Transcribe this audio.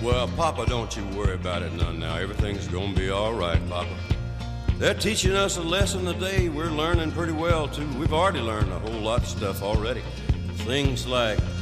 Well, Papa, don't you worry about it none now. Everything's gonna be all right, Papa. They're teaching us a lesson today. We're learning pretty well, too. We've already learned a whole lot of stuff already. Things like